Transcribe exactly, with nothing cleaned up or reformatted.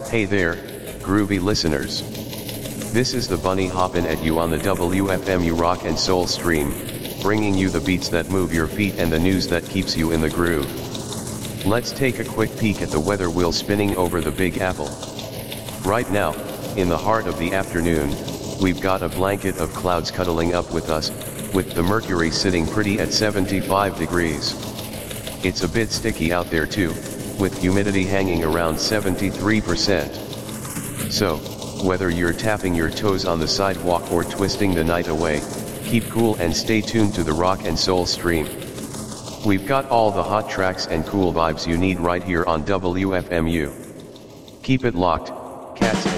Hey there, groovy listeners. This is the Bunny hoppin' at you on the W F M U Rock and Soul stream, bringing you the beats that move your feet and the news that keeps you in the groove. Let's take a quick peek at the weather wheel spinning over the Big Apple. Right now, in the heart of the afternoon, we've got a blanket of clouds cuddling up with us, with the mercury sitting pretty at seventy-five degrees. It's a bit sticky out there too, with humidity hanging around seventy-three percent. So, whether you're tapping your toes on the sidewalk or twisting the night away, keep cool and stay tuned to the Rock and Soul stream. We've got all the hot tracks and cool vibes you need right here on W F M U. Keep it locked, cats.